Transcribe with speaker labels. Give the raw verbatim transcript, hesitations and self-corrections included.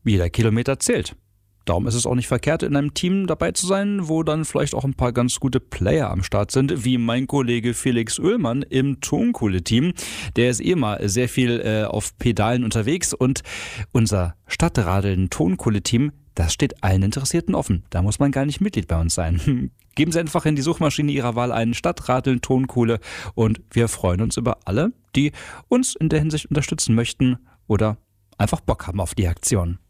Speaker 1: Jeder Kilometer zählt. Darum ist es auch nicht verkehrt, in einem Team dabei zu sein, wo dann vielleicht auch ein paar ganz gute Player am Start sind, wie mein Kollege Felix Oehlmann im Tonkohle-Team. Der ist eh mal sehr viel äh, auf Pedalen unterwegs und unser Stadtradeln-Tonkohle-Team, das steht allen Interessierten offen. Da muss man gar nicht Mitglied bei uns sein. Geben Sie einfach in die Suchmaschine Ihrer Wahl ein Stadtradeln Tonkohle und wir freuen uns über alle, die uns in der Hinsicht unterstützen möchten oder einfach Bock haben auf die Aktion.